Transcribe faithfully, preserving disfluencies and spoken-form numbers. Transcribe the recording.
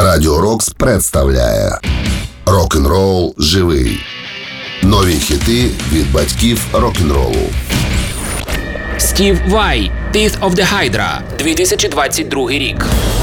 Радіо Рокс представляє Рок-н-рол живий. Нові хіти від батьків рок-н-ролу. Стів Vai, Teeth of the Hydra, дві тисячі двадцять другий рік.